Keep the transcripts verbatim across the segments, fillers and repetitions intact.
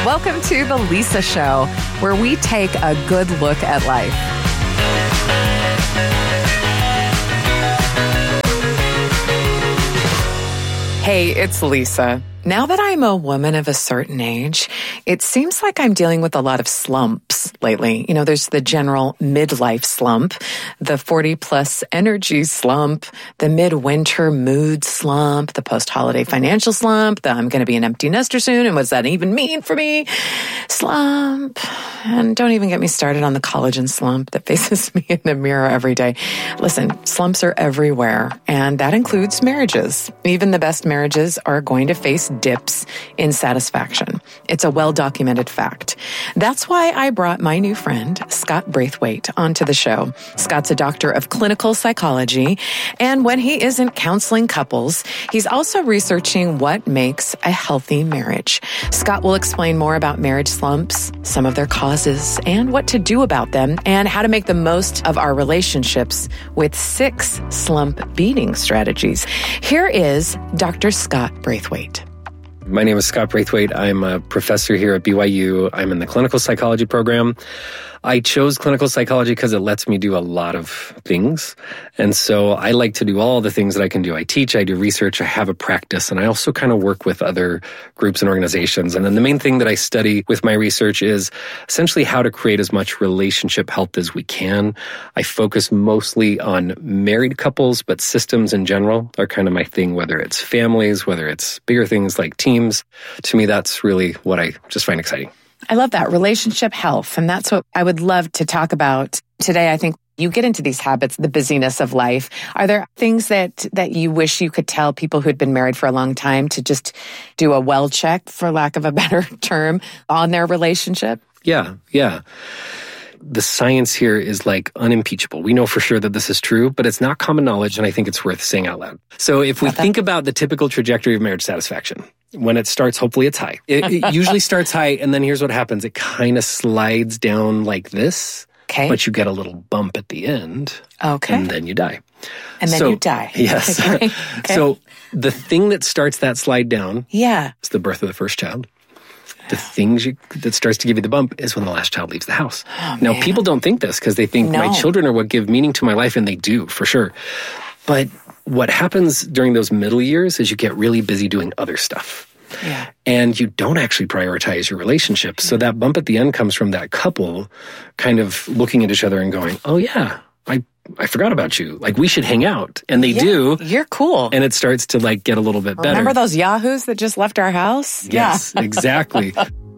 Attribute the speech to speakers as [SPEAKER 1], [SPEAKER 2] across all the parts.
[SPEAKER 1] Welcome to The Lisa Show, where we take a good look at life. Hey, it's Lisa. Now that I'm a woman of a certain age, it seems like I'm dealing with a lot of slumps lately. You know, there's the general midlife slump, the forty-plus energy slump, the midwinter mood slump, the post-holiday financial slump, the I'm going to be an empty nester soon, and what does that even mean for me slump. And don't even get me started on the collagen slump that faces me in the mirror every day. Listen, slumps are everywhere, and that includes marriages. Even the best marriages are going to face dips in satisfaction. It's a well-documented fact. That's why I brought my new friend, Scott Braithwaite, onto the show. Scott's a doctor of clinical psychology, and when he isn't counseling couples, he's also researching what makes a healthy marriage. Scott will explain more about marriage slumps, some of their causes, and what to do about them, and how to make the most of our relationships with six slump beating strategies. Here is Doctor Scott Braithwaite.
[SPEAKER 2] My name is Scott Braithwaite. I'm a professor here at B Y U. I'm in the clinical psychology program. I chose clinical psychology because it lets me do a lot of things. And so I like to do all the things that I can do. I teach, I do research, I have a practice, and I also kind of work with other groups and organizations. And then the main thing that I study with my research is essentially how to create as much relationship health as we can. I focus mostly on married couples, but systems in general are kind of my thing, whether it's families, whether it's bigger things like teams. To me, that's really what I just find exciting.
[SPEAKER 1] I love that, relationship health. And that's what I would love to talk about today. I think you get into these habits, the busyness of life. Are there things that, that you wish you could tell people who'd been married for a long time to just do a well check, for lack of a better term, on their relationship?
[SPEAKER 2] Yeah, yeah. The science here is like unimpeachable. We know for sure that this is true, but it's not common knowledge, and I think it's worth saying out loud. So if we think about the typical trajectory of marriage satisfaction, when it starts, hopefully it's high. It, it usually starts high, and then here's what happens. It kind of slides down like this,
[SPEAKER 1] okay,
[SPEAKER 2] but you get a little bump at the end,
[SPEAKER 1] okay,
[SPEAKER 2] and then you die.
[SPEAKER 1] And then
[SPEAKER 2] so,
[SPEAKER 1] you die.
[SPEAKER 2] Yes.
[SPEAKER 1] Okay.
[SPEAKER 2] So the thing that starts that slide down
[SPEAKER 1] yeah.
[SPEAKER 2] is the birth of the first child. The things you, that starts to give you the bump is when the last child leaves the house.
[SPEAKER 1] Oh,
[SPEAKER 2] now,
[SPEAKER 1] man.
[SPEAKER 2] people don't think this because they think
[SPEAKER 1] no.
[SPEAKER 2] my children are what give meaning to my life, and they do, for sure. But what happens during those middle years is you get really busy doing other stuff.
[SPEAKER 1] Yeah.
[SPEAKER 2] And you don't actually prioritize your relationship. So that bump at the end comes from that couple kind of looking at each other and going, oh, yeah, I I forgot about you. Like, we should hang out. And they
[SPEAKER 1] yeah,
[SPEAKER 2] do.
[SPEAKER 1] You're cool.
[SPEAKER 2] And it starts to, like, get a little bit better.
[SPEAKER 1] Remember those yahoos that just left our house?
[SPEAKER 2] Yes,
[SPEAKER 1] yeah.
[SPEAKER 2] exactly.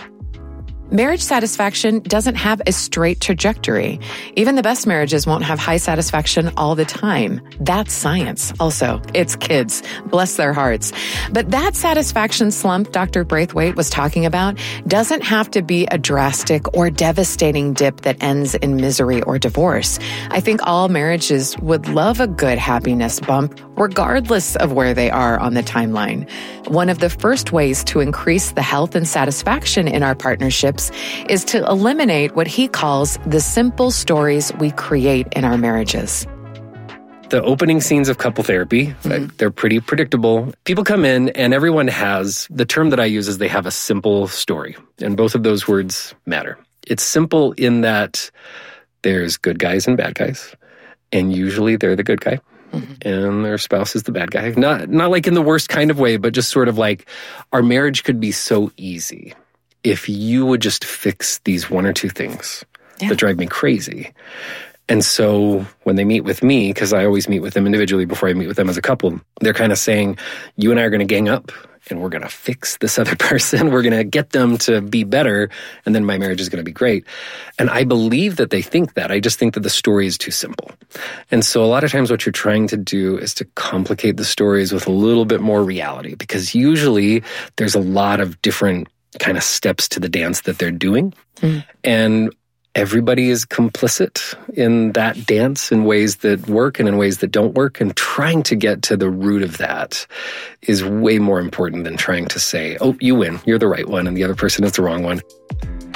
[SPEAKER 1] Marriage satisfaction doesn't have a straight trajectory. Even the best marriages won't have high satisfaction all the time. That's science. Also, it's kids. Bless their hearts. But that satisfaction slump Doctor Braithwaite was talking about doesn't have to be a drastic or devastating dip that ends in misery or divorce. I think all marriages would love a good happiness bump, regardless of where they are on the timeline. One of the first ways to increase the health and satisfaction in our partnership is to eliminate what he calls the simple stories we create in our marriages.
[SPEAKER 2] The opening scenes of couple therapy, mm-hmm. they're pretty predictable. People come in and everyone has, the term that I use is they have a simple story. And both of those words matter. It's simple in that there's good guys and bad guys. And usually they're the good guy. Mm-hmm. And their spouse is the bad guy. Not, not like in the worst kind of way, but just sort of like our marriage could be so easy if you would just fix these one or two things yeah. that drive me crazy. And so when they meet with me, because I always meet with them individually before I meet with them as a couple, they're kind of saying, you and I are going to gang up and we're going to fix this other person. We're going to get them to be better. And then my marriage is going to be great. And I believe that they think that. I just think that the story is too simple. And so a lot of times what you're trying to do is to complicate the stories with a little bit more reality, because usually there's a lot of different kind of steps to the dance that they're doing. Mm. And everybody is complicit in that dance in ways that work and in ways that don't work. And trying to get to the root of that is way more important than trying to say, oh, you win, you're the right one, and the other person is the wrong one.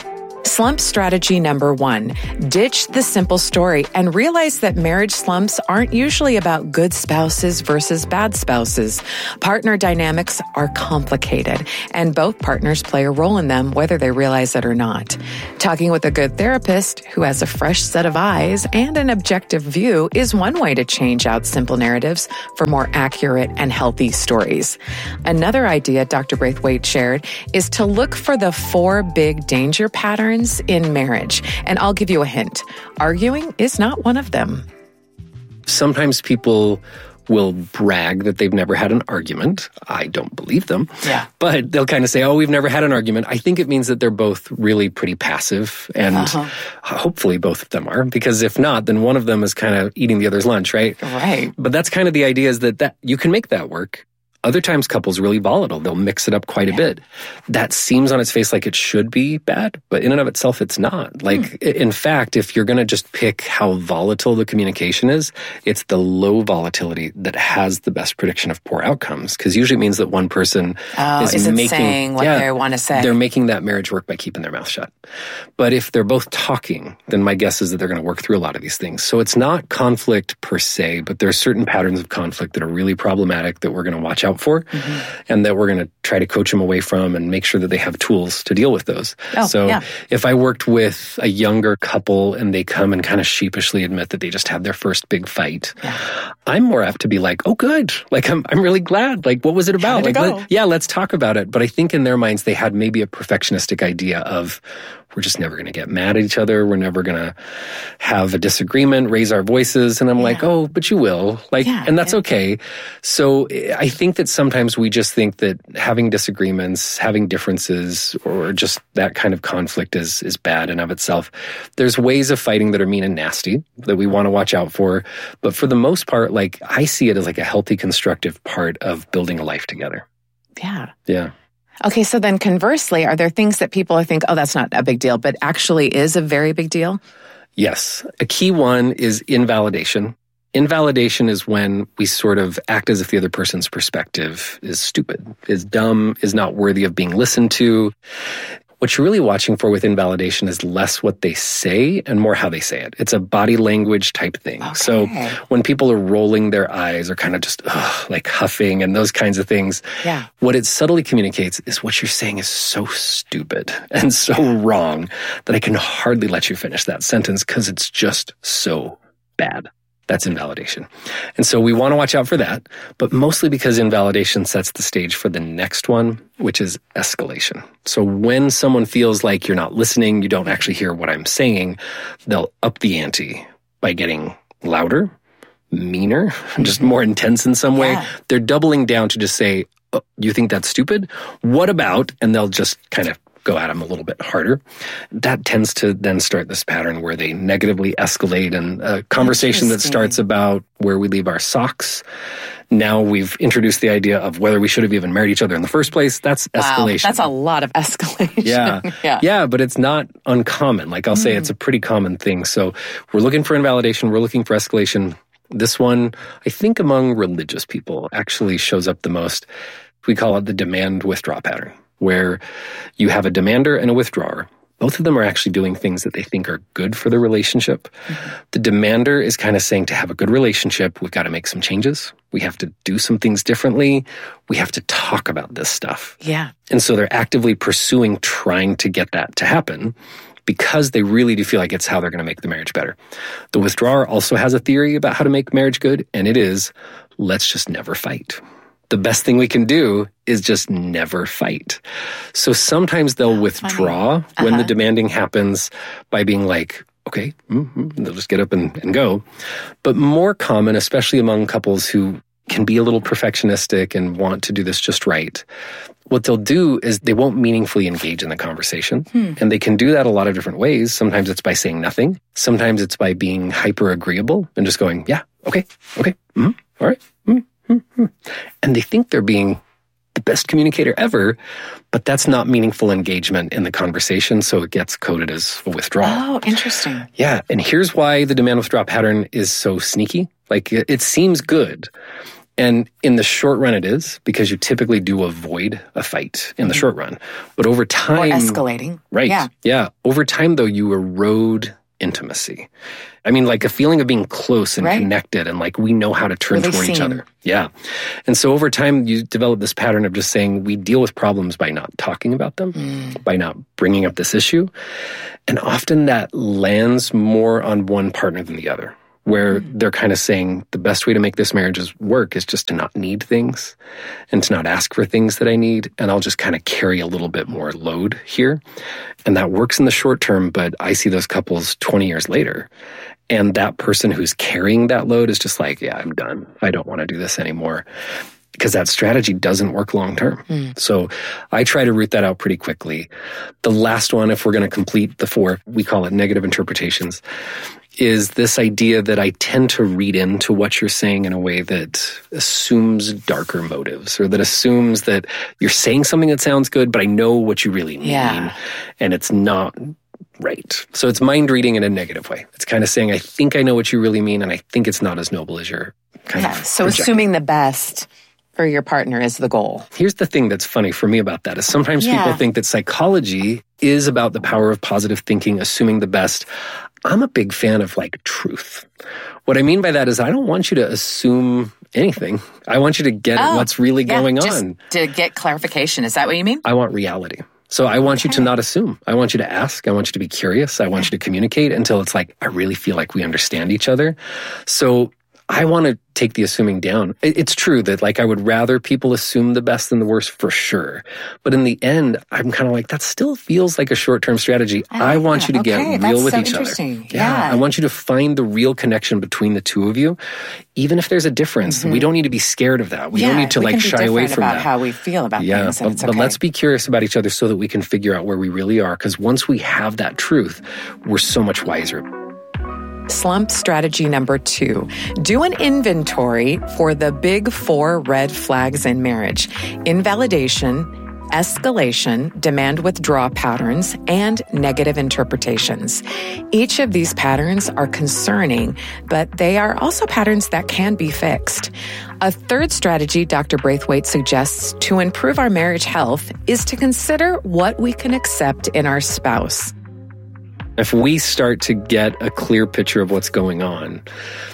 [SPEAKER 1] Slump strategy number one, ditch the simple story and realize that marriage slumps aren't usually about good spouses versus bad spouses. Partner dynamics are complicated, and both partners play a role in them, whether they realize it or not. Talking with a good therapist who has a fresh set of eyes and an objective view is one way to change out simple narratives for more accurate and healthy stories. Another idea Doctor Braithwaite shared is to look for the four big danger patterns in marriage. And I'll give you a hint. Arguing is not one of them.
[SPEAKER 2] Sometimes people will brag that they've never had an argument. I don't believe them.
[SPEAKER 1] Yeah.
[SPEAKER 2] But they'll kind of say, oh, we've never had an argument. I think it means that they're both really pretty passive, and uh-huh. hopefully both of them are, because if not, then one of them is kind of eating the other's lunch, right?
[SPEAKER 1] Right.
[SPEAKER 2] But that's kind of the idea, is that, that you can make that work. Other times, couples are really volatile. They'll mix it up quite a bit. That seems on its face like it should be bad, but in and of itself, it's not. Like, hmm. in fact, if you're going to just pick how volatile the communication is, it's the low volatility that has the best prediction of poor outcomes. Because usually it means that one person
[SPEAKER 1] oh,
[SPEAKER 2] is
[SPEAKER 1] isn't
[SPEAKER 2] making,
[SPEAKER 1] saying what
[SPEAKER 2] yeah,
[SPEAKER 1] they want to say.
[SPEAKER 2] They're making that marriage work by keeping their mouth shut. But if they're both talking, then my guess is that they're going to work through a lot of these things. So it's not conflict per se, but there are certain patterns of conflict that are really problematic that we're going to watch out for. Mm-hmm. And that we're going to try to coach them away from and make sure that they have tools to deal with those.
[SPEAKER 1] Oh,
[SPEAKER 2] so
[SPEAKER 1] yeah.
[SPEAKER 2] if I worked with a younger couple and they come and kind of sheepishly admit that they just had their first big fight, yeah. I'm more apt to be like, oh, good. Like, I'm I'm really glad. Like, what was it about?
[SPEAKER 1] How did
[SPEAKER 2] like,
[SPEAKER 1] it go?
[SPEAKER 2] Let, yeah, let's talk about it. But I think in their minds, they had maybe a perfectionistic idea of, we're just never going to get mad at each other. We're never going to have a disagreement, raise our voices. And I'm yeah. like, oh, but you will. Like,
[SPEAKER 1] yeah,
[SPEAKER 2] and that's
[SPEAKER 1] yeah.
[SPEAKER 2] okay. So I think that sometimes we just think that having disagreements, having differences, or just that kind of conflict is is bad in of itself. There's ways of fighting that are mean and nasty that we want to watch out for. But for the most part, like, I see it as like a healthy, constructive part of building a life together.
[SPEAKER 1] Yeah.
[SPEAKER 2] Yeah.
[SPEAKER 1] Okay, so then conversely, are there things that people think, oh, that's not a big deal, but actually is a very big deal?
[SPEAKER 2] Yes. A key one is invalidation. Invalidation is when we sort of act as if the other person's perspective is stupid, is dumb, is not worthy of being listened to. What you're really watching for with invalidation is less what they say and more how they say it. It's a body language type thing.
[SPEAKER 1] Okay.
[SPEAKER 2] So when people are rolling their eyes or kind of just ugh, like huffing and those kinds of things,
[SPEAKER 1] yeah.
[SPEAKER 2] what it subtly communicates is what you're saying is so stupid and so wrong that I can hardly let you finish that sentence because it's just so bad. That's invalidation. And so we want to watch out for that, but mostly because invalidation sets the stage for the next one, which is escalation. So when someone feels like you're not listening, you don't actually hear what I'm saying, they'll up the ante by getting louder, meaner, just more intense in some way.
[SPEAKER 1] Yeah.
[SPEAKER 2] They're doubling down to just say, oh, you think that's stupid? What about? And they'll just kind of go at them a little bit harder. That tends to then start this pattern where they negatively escalate, and a conversation that starts about where we leave our socks. Now we've introduced the idea of whether we should have even married each other in the first place. That's
[SPEAKER 1] wow,
[SPEAKER 2] escalation.
[SPEAKER 1] That's a lot of escalation.
[SPEAKER 2] Yeah.
[SPEAKER 1] yeah.
[SPEAKER 2] Yeah, but it's not uncommon. Like I'll mm. say it's a pretty common thing. So we're looking for invalidation. We're looking for escalation. This one, I think among religious people, actually shows up the most. We call it the demand withdraw pattern, where you have a demander and a withdrawer. Both of them are actually doing things that they think are good for the relationship. Mm-hmm. The demander is kind of saying, to have a good relationship, we've got to make some changes. We have to do some things differently. We have to talk about this stuff.
[SPEAKER 1] Yeah.
[SPEAKER 2] And so they're actively pursuing trying to get that to happen because they really do feel like it's how they're going to make the marriage better. The withdrawer also has a theory about how to make marriage good, and it is, let's just never fight. The best thing we can do is just never fight. So sometimes they'll withdraw uh-huh. when the demanding happens by being like, okay, mm-hmm. they'll just get up and, and go. But more common, especially among couples who can be a little perfectionistic and want to do this just right, what they'll do is they won't meaningfully engage in the conversation. Hmm. And they can do that a lot of different ways. Sometimes it's by saying nothing. Sometimes it's by being hyper agreeable and just going, yeah, okay, okay, mm-hmm. all right, mm-hmm. And they think they're being the best communicator ever, but that's not meaningful engagement in the conversation, so it gets coded as a withdrawal.
[SPEAKER 1] Oh, interesting.
[SPEAKER 2] Yeah, and here's why the demand withdraw pattern is so sneaky. Like, it, it seems good, And in the short run, it is, because you typically do avoid a fight in the short run. But over time...
[SPEAKER 1] Or escalating.
[SPEAKER 2] Right.
[SPEAKER 1] Yeah.
[SPEAKER 2] Yeah. Over time, though, you erode intimacy. I mean, like a feeling of being close and
[SPEAKER 1] right.
[SPEAKER 2] connected, and like we know how to turn
[SPEAKER 1] really
[SPEAKER 2] toward
[SPEAKER 1] seen.
[SPEAKER 2] each other. Yeah. And so over time, you develop this pattern of just saying we deal with problems by not talking about them, mm. by not bringing up this issue. And often that lands more on one partner than the other, where mm. they're kind of saying the best way to make this marriage work is just to not need things and to not ask for things that I need. And I'll just kind of carry a little bit more load here. And that works in the short term, but I see those couples twenty years later. And that person who's carrying that load is just like, yeah, I'm done. I don't want to do this anymore. Because that strategy doesn't work long term. Mm. So I try to root that out pretty quickly. The last one, if we're going to complete the four, we call it negative interpretations, is this idea that I tend to read into what you're saying in a way that assumes darker motives, or that assumes that you're saying something that sounds good, but I know what you really mean.
[SPEAKER 1] Yeah.
[SPEAKER 2] And it's not right. So it's mind reading in a negative way. It's kind of saying, I think I know what you really mean, and I think it's not as noble as you're kind
[SPEAKER 1] yeah.
[SPEAKER 2] of
[SPEAKER 1] So
[SPEAKER 2] projecting.
[SPEAKER 1] Assuming the best for your partner is the goal.
[SPEAKER 2] Here's the thing that's funny for me about that is sometimes
[SPEAKER 1] yeah.
[SPEAKER 2] people think that psychology is about the power of positive thinking, assuming the best. I'm a big fan of like truth. What I mean by that is I don't want you to assume anything. I want you to get
[SPEAKER 1] oh,
[SPEAKER 2] at what's really
[SPEAKER 1] yeah,
[SPEAKER 2] going
[SPEAKER 1] just
[SPEAKER 2] on.
[SPEAKER 1] To get clarification. Is that what you mean?
[SPEAKER 2] I want reality. So I want okay. you to not assume. I want you to ask. I want you to be curious. I want yeah. you to communicate until it's like, I really feel like we understand each other. So I want to take the assuming down. It's true that like I would rather people assume the best than the worst for sure. But in the end, I'm kind of like, that still feels like a short-term strategy. Oh, I want yeah. you to
[SPEAKER 1] okay.
[SPEAKER 2] get real
[SPEAKER 1] That's
[SPEAKER 2] with
[SPEAKER 1] so
[SPEAKER 2] each
[SPEAKER 1] interesting.
[SPEAKER 2] other. Yeah.
[SPEAKER 1] yeah.
[SPEAKER 2] I want you to find the real connection between the two of you, even if there's a difference. Mm-hmm. We don't need to be scared of that. We
[SPEAKER 1] yeah,
[SPEAKER 2] don't need to
[SPEAKER 1] we
[SPEAKER 2] like
[SPEAKER 1] can be
[SPEAKER 2] shy away from
[SPEAKER 1] about
[SPEAKER 2] that.
[SPEAKER 1] How we feel about
[SPEAKER 2] yeah,
[SPEAKER 1] things.
[SPEAKER 2] But,
[SPEAKER 1] it's okay.
[SPEAKER 2] but let's be curious about each other so that we can figure out where we really are. Because once we have that truth, we're so much wiser.
[SPEAKER 1] Slump strategy number two, do an inventory for the big four red flags in marriage: invalidation, escalation, demand withdrawal patterns, and negative interpretations. Each of these patterns are concerning, but they are also patterns that can be fixed. A third strategy Doctor Braithwaite suggests to improve our marriage health is to consider what we can accept in our spouse.
[SPEAKER 2] If we start to get a clear picture of what's going on,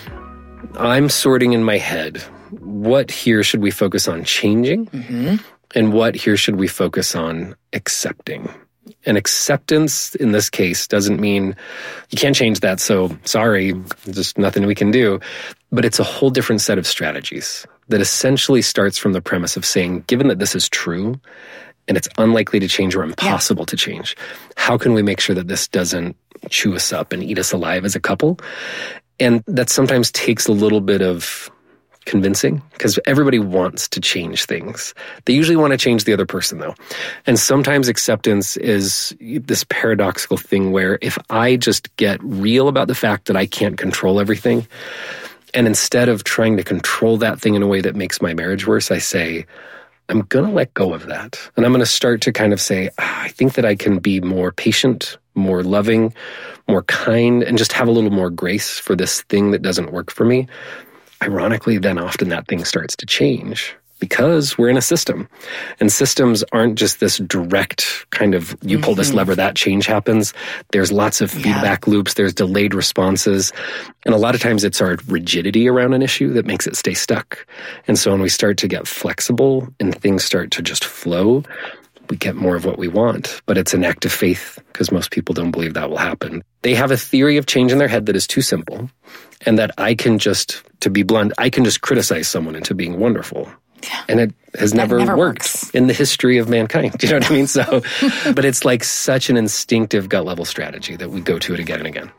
[SPEAKER 2] I'm sorting in my head, what here should we focus on changing? Mm-hmm. And what here should we focus on accepting? And acceptance in this case doesn't mean you can't change that, so sorry, just nothing we can do. But it's a whole different set of strategies that essentially starts from the premise of saying, given that this is true, and it's unlikely to change or impossible yeah. to change, how can we make sure that this doesn't chew us up and eat us alive as a couple? And that sometimes takes a little bit of convincing, because everybody wants to change things. They usually want to change the other person, though. And sometimes acceptance is this paradoxical thing where if I just get real about the fact that I can't control everything, and instead of trying to control that thing in a way that makes my marriage worse, I say, I'm going to let go of that. And I'm going to start to kind of say, ah, I think that I can be more patient, more loving, more kind, and just have a little more grace for this thing that doesn't work for me. Ironically, then often that thing starts to change because we're in a system. And systems aren't just this direct kind of, you pull mm-hmm. this lever, that change happens. There's lots of feedback yeah. loops. There's delayed responses. And a lot of times it's our rigidity around an issue that makes it stay stuck. And so when we start to get flexible and things start to just flow, we get more of what we want. But it's an act of faith because most people don't believe that will happen. They have a theory of change in their head that is too simple, and that I can just, to be blunt, I can just criticize someone into being wonderful. Yeah. And it has never, never worked works. in the history of mankind. Do you know what I mean? So, but it's like such an instinctive gut level strategy that we go to it again and again.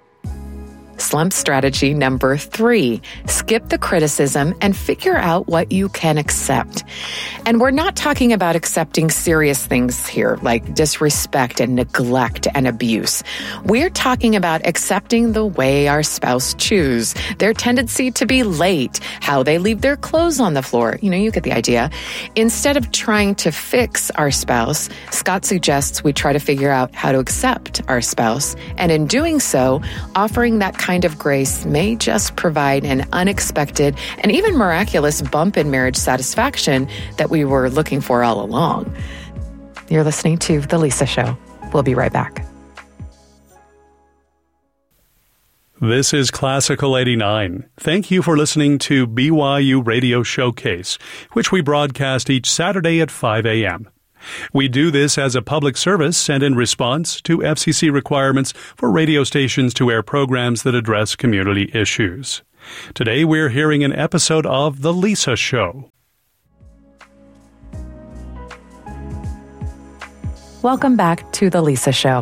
[SPEAKER 1] Slump strategy number three, skip the criticism and figure out what you can accept. And we're not talking about accepting serious things here, like disrespect and neglect and abuse. We're talking about accepting the way our spouse chews, their tendency to be late, how they leave their clothes on the floor. You know, you get the idea. Instead of trying to fix our spouse, Scott suggests we try to figure out how to accept our spouse. And in doing so, offering that kind of grace may just provide an unexpected and even miraculous bump in marriage satisfaction that we were looking for all along. You're listening to The Lisa Show. We'll be right back.
[SPEAKER 3] This is Classical eighty-nine. Thank you for listening to B Y U Radio Showcase, which we broadcast each Saturday at five a.m. We do this as a public service and in response to F C C requirements for radio stations to air programs that address community issues. Today we're hearing an episode of The Lisa Show.
[SPEAKER 1] Welcome back to The Lisa Show.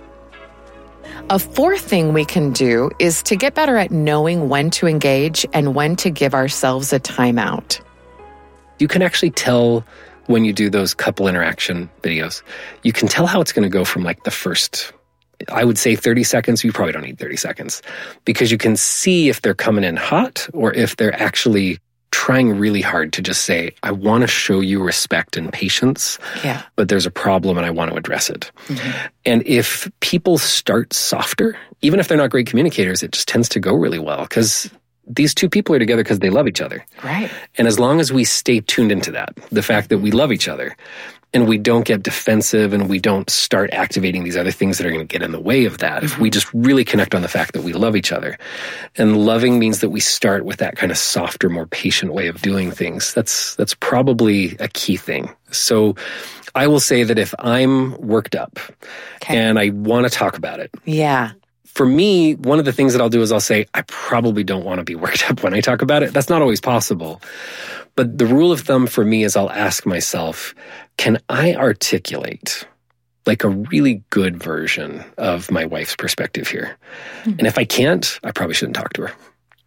[SPEAKER 1] A fourth thing we can do is to get better at knowing when to engage and when to give ourselves a timeout.
[SPEAKER 2] You can actually tell when you do those couple interaction videos. You can tell how it's going to go from like the first, I would say thirty seconds. You probably don't need thirty seconds because you can see if they're coming in hot or if they're actually trying really hard to just say, I want to show you respect and patience,
[SPEAKER 1] yeah.
[SPEAKER 2] but there's a problem and I want to address it.
[SPEAKER 1] Mm-hmm.
[SPEAKER 2] And if people start softer, even if they're not great communicators, it just tends to go really well because these two people are together because they love each other.
[SPEAKER 1] Right.
[SPEAKER 2] And as long as we stay tuned into that, the fact that we love each other, and we don't get defensive and we don't start activating these other things that are going to get in the way of that. Mm-hmm. If we just really connect on the fact that we love each other. And loving means that we start with that kind of softer, more patient way of doing things. That's that's probably a key thing. So I will say that if I'm worked up okay. and I want to talk about it.
[SPEAKER 1] Yeah.
[SPEAKER 2] For me, one of the things that I'll do is I'll say, I probably don't want to be worked up when I talk about it. That's not always possible. But the rule of thumb for me is I'll ask myself, can I articulate like a really good version of my wife's perspective here? Mm-hmm. And if I can't, I probably shouldn't talk to her.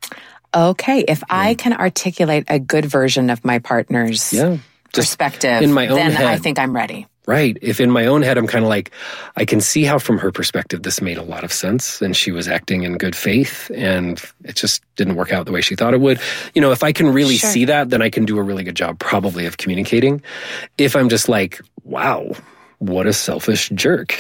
[SPEAKER 1] Okay. If mm. I can articulate a good version of my partner's
[SPEAKER 2] yeah,
[SPEAKER 1] perspective,
[SPEAKER 2] in my own
[SPEAKER 1] then
[SPEAKER 2] head.
[SPEAKER 1] I think I'm ready.
[SPEAKER 2] Right. If in my own head, I'm kind of like, I can see how from her perspective, this made a lot of sense and she was acting in good faith and it just didn't work out the way she thought it would. You know, if I can really sure. see that, then I can do a really good job probably of communicating. If I'm just like, wow, what a selfish jerk,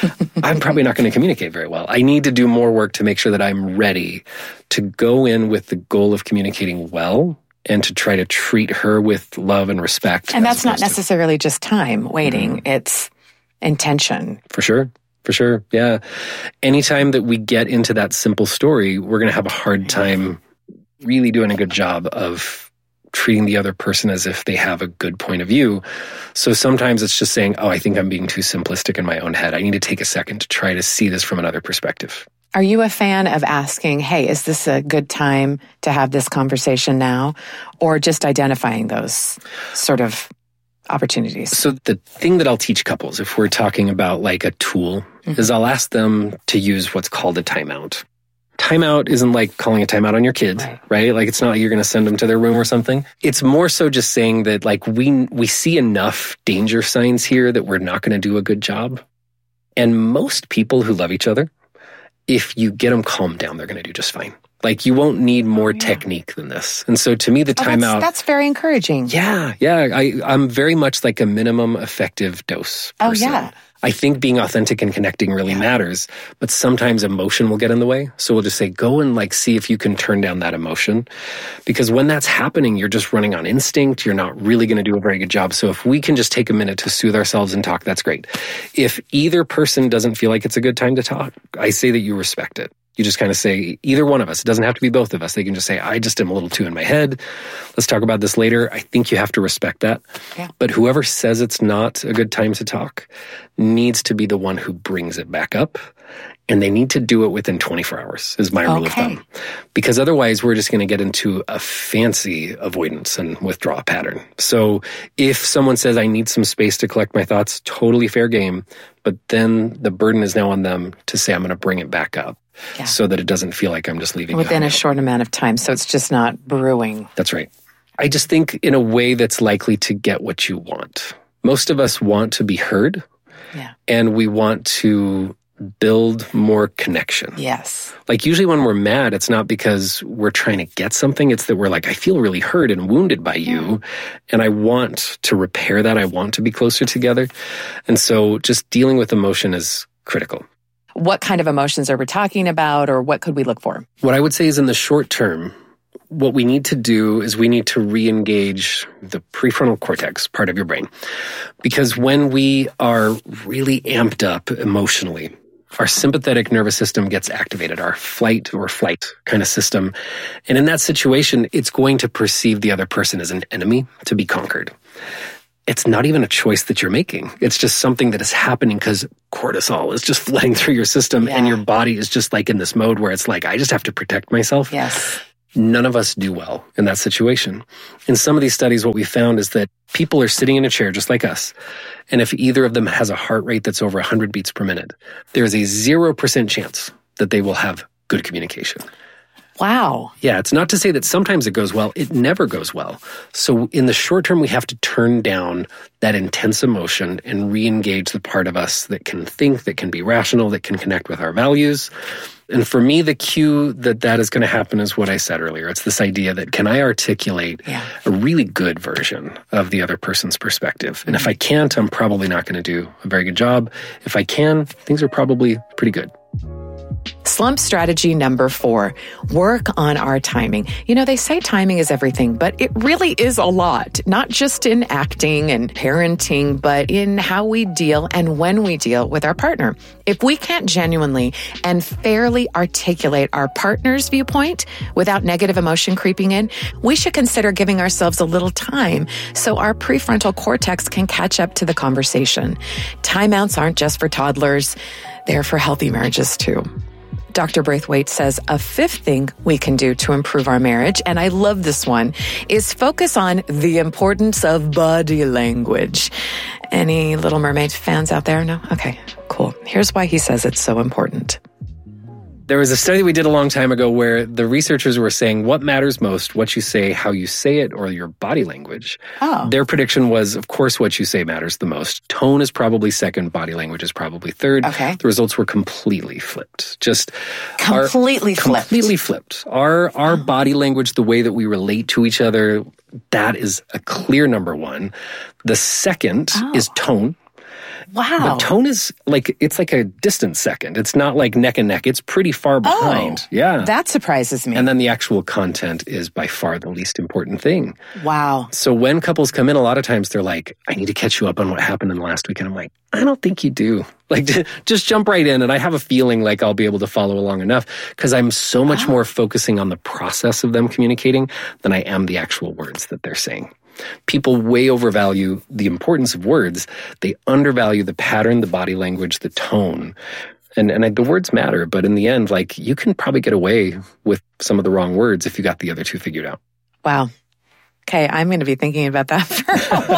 [SPEAKER 2] I'm probably not going to communicate very well. I need to do more work to make sure that I'm ready to go in with the goal of communicating well and to try to treat her with love and respect.
[SPEAKER 1] And that's not necessarily to, just time waiting. Mm. It's intention.
[SPEAKER 2] For sure. For sure. Yeah. Anytime that we get into that simple story, we're going to have a hard time really doing a good job of treating the other person as if they have a good point of view. So sometimes it's just saying, oh, I think I'm being too simplistic in my own head. I need to take a second to try to see this from another perspective.
[SPEAKER 1] Are you a fan of asking, hey, is this a good time to have this conversation now? Or just identifying those sort of opportunities?
[SPEAKER 2] So the thing that I'll teach couples, if we're talking about like a tool, mm-hmm. is I'll ask them to use what's called a timeout. Timeout isn't like calling a timeout on your kid, right? right? Like it's not like you're going to send them to their room or something. It's more so just saying that like we we see enough danger signs here that we're not going to do a good job. And most people who love each other, if you get them calmed down, they're going to do just fine. Like you won't need more yeah. technique than this. And so to me, the
[SPEAKER 1] oh,
[SPEAKER 2] timeout...
[SPEAKER 1] That's, that's very encouraging.
[SPEAKER 2] Yeah, yeah. I, I'm very much like a minimum effective dose person.
[SPEAKER 1] Oh, yeah.
[SPEAKER 2] I think being authentic and connecting really yeah. matters, but sometimes emotion will get in the way. So we'll just say, go and like see if you can turn down that emotion. Because when that's happening, you're just running on instinct. You're not really going to do a very good job. So if we can just take a minute to soothe ourselves and talk, that's great. If either person doesn't feel like it's a good time to talk, I say that you respect it. You just kind of say, either one of us. It doesn't have to be both of us. They can just say, I just am a little too in my head. Let's talk about this later. I think you have to respect that.
[SPEAKER 1] Yeah.
[SPEAKER 2] But whoever says it's not a good time to talk needs to be the one who brings it back up. And they need to do it within twenty-four hours is my rule
[SPEAKER 1] okay.
[SPEAKER 2] of thumb. Because otherwise we're just going to get into a fancy avoidance and withdrawal pattern. So if someone says, I need some space to collect my thoughts, totally fair game. But then the burden is now on them to say, I'm going to bring it back up. Yeah. So that it doesn't feel like I'm just leaving
[SPEAKER 1] within a short amount of time. So it's just not brewing.
[SPEAKER 2] That's right. I just think in a way that's likely to get what you want. Most of us want to be heard.
[SPEAKER 1] Yeah.
[SPEAKER 2] And we want to build more connection.
[SPEAKER 1] Yes.
[SPEAKER 2] Like usually when we're mad, it's not because we're trying to get something. It's that we're like, I feel really hurt and wounded by you. Mm. And I want to repair that. I want to be closer together. And so just dealing with emotion is critical.
[SPEAKER 1] What kind of emotions are we talking about, or what could we look for?
[SPEAKER 2] What I would say is in the short term, what we need to do is we need to re-engage the prefrontal cortex part of your brain. Because when we are really amped up emotionally, our sympathetic nervous system gets activated, our flight or flight kind of system. And in that situation, it's going to perceive the other person as an enemy to be conquered. It's not even a choice that you're making. It's just something that is happening because cortisol is just flooding through your system yeah. and your body is just like in this mode where it's like, I just have to protect myself.
[SPEAKER 1] Yes.
[SPEAKER 2] None of us do well in that situation. In some of these studies, what we found is that people are sitting in a chair just like us. And if either of them has a heart rate that's over one hundred beats per minute, there's a zero percent chance that they will have good communication.
[SPEAKER 1] Wow.
[SPEAKER 2] Yeah, it's not to say that sometimes it goes well. It never goes well. So in the short term, we have to turn down that intense emotion and re-engage the part of us that can think, that can be rational, that can connect with our values. And for me, the cue that that is going to happen is what I said earlier. It's this idea that can I articulate yeah. a really good version of the other person's perspective? And mm-hmm. if I can't, I'm probably not going to do a very good job. If I can, things are probably pretty good.
[SPEAKER 1] Slump strategy number four, work on our timing. You know, they say timing is everything, but it really is a lot, not just in acting and parenting, but in how we deal and when we deal with our partner. If we can't genuinely and fairly articulate our partner's viewpoint without negative emotion creeping in, we should consider giving ourselves a little time so our prefrontal cortex can catch up to the conversation. Timeouts aren't just for toddlers. They're for healthy marriages too. Doctor Braithwaite says a fifth thing we can do to improve our marriage, and I love this one, is focus on the importance of body language. Any Little Mermaid fans out there? No? Okay, cool. Here's why he says it's so important.
[SPEAKER 2] There was a study we did a long time ago where the researchers were saying what matters most, what you say, how you say it, or your body language.
[SPEAKER 1] Oh.
[SPEAKER 2] Their prediction was, of course, what you say matters the most. Tone is probably second, body language is probably third.
[SPEAKER 1] Okay.
[SPEAKER 2] The results were completely flipped. Just
[SPEAKER 1] completely
[SPEAKER 2] our,
[SPEAKER 1] flipped.
[SPEAKER 2] Completely flipped. Our our oh. body language, the way that we relate to each other, that is a clear number one. The second oh. is tone.
[SPEAKER 1] Wow.
[SPEAKER 2] But tone is like, it's like a distant second. It's not like neck and neck. It's pretty far behind.
[SPEAKER 1] Oh,
[SPEAKER 2] yeah.
[SPEAKER 1] That surprises me.
[SPEAKER 2] And then the actual content is by far the least important thing.
[SPEAKER 1] Wow.
[SPEAKER 2] So when couples come in, a lot of times they're like, I need to catch you up on what happened in the last week. And I'm like, I don't think you do. Like, just jump right in. And I have a feeling like I'll be able to follow along enough because I'm so much oh. more focusing on the process of them communicating than I am the actual words that they're saying. People way overvalue the importance of words. They undervalue the pattern, the body language, the tone. And and I, the words matter, but in the end, like, you can probably get away with some of the wrong words if you got the other two figured out.
[SPEAKER 1] Wow. Okay, I'm going to be thinking about that for a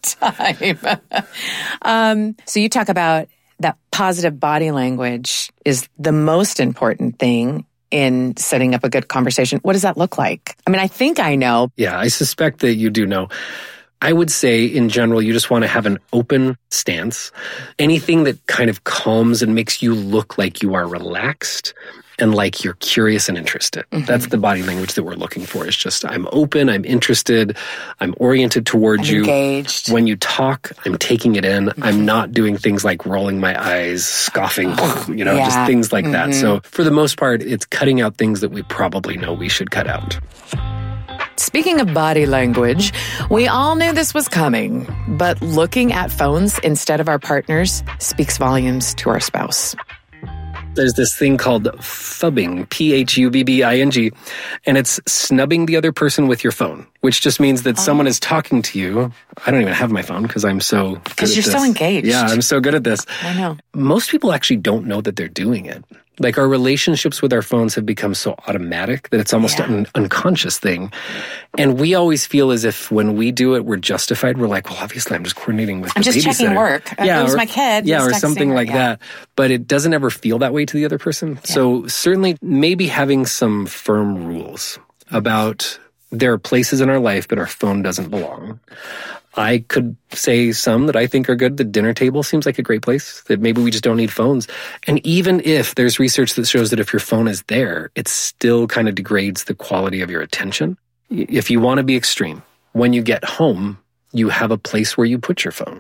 [SPEAKER 1] long time. um, so you talk about that positive body language is the most important thing in setting up a good conversation. What does that look like? I mean, I think I know.
[SPEAKER 2] Yeah, I suspect that you do know. I would say in general, you just want to have an open stance. Anything that kind of calms and makes you look like you are relaxed and like you're curious and interested. Mm-hmm. That's the body language that we're looking for. It's just, I'm open, I'm interested, I'm oriented towards
[SPEAKER 1] I'm
[SPEAKER 2] you.
[SPEAKER 1] Engaged.
[SPEAKER 2] When you talk, I'm taking it in. Mm-hmm. I'm not doing things like rolling my eyes, scoffing, you know,
[SPEAKER 1] yeah.
[SPEAKER 2] just things like
[SPEAKER 1] mm-hmm.
[SPEAKER 2] that. So for the most part, it's cutting out things that we probably know we should cut out.
[SPEAKER 1] Speaking of body language, we all knew this was coming, but looking at phones instead of our partners speaks volumes to our spouse.
[SPEAKER 2] There's this thing called phubbing, P H U B B I N G, and it's snubbing the other person with your phone, which just means that oh. someone is talking to you. I don't even have my phone because I'm so good at this.
[SPEAKER 1] Because you're so engaged.
[SPEAKER 2] Yeah, I'm so good at this.
[SPEAKER 1] I know.
[SPEAKER 2] Most people actually don't know that they're doing it. Like, our relationships with our phones have become so automatic that it's almost yeah. an unconscious thing. And we always feel as if when we do it, we're justified. We're like, well, obviously I'm just coordinating with
[SPEAKER 1] I'm
[SPEAKER 2] the babysitter.
[SPEAKER 1] I'm just checking work.
[SPEAKER 2] Yeah,
[SPEAKER 1] it was
[SPEAKER 2] or,
[SPEAKER 1] my kid.
[SPEAKER 2] Yeah, or something
[SPEAKER 1] her,
[SPEAKER 2] like
[SPEAKER 1] yeah.
[SPEAKER 2] that. But it doesn't ever feel that way to the other person. Yeah. So certainly maybe having some firm rules about there are places in our life that our phone doesn't belong. I could say some that I think are good. The dinner table seems like a great place, that maybe we just don't need phones. And even if there's research that shows that if your phone is there, it still kind of degrades the quality of your attention. If you want to be extreme, when you get home, you have a place where you put your phone.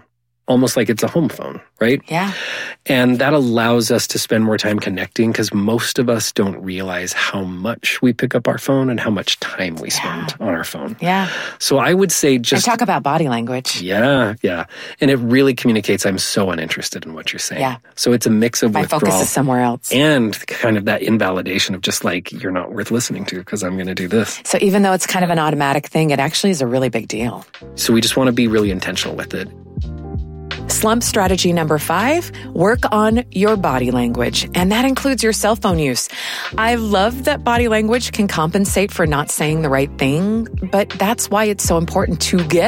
[SPEAKER 2] almost like it's a home phone, right?
[SPEAKER 1] Yeah.
[SPEAKER 2] And that allows us to spend more time connecting because most of us don't realize how much we pick up our phone and how much time we spend
[SPEAKER 1] yeah.
[SPEAKER 2] on our phone.
[SPEAKER 1] Yeah.
[SPEAKER 2] So I would say just...
[SPEAKER 1] And talk about body language.
[SPEAKER 2] Yeah, yeah. And it really communicates I'm so uninterested in what you're saying.
[SPEAKER 1] Yeah.
[SPEAKER 2] So it's a mix of
[SPEAKER 1] My
[SPEAKER 2] withdrawal.
[SPEAKER 1] focus is somewhere else.
[SPEAKER 2] And kind of that invalidation of just like, you're not worth listening to because I'm going to do this.
[SPEAKER 1] So even though it's kind of an automatic thing, it actually is a really big deal.
[SPEAKER 2] So we just want to be really intentional with it.
[SPEAKER 1] Slump strategy number five, work on your body language. And that includes your cell phone use. I love that body language can compensate for not saying the right thing, but that's why it's so important to get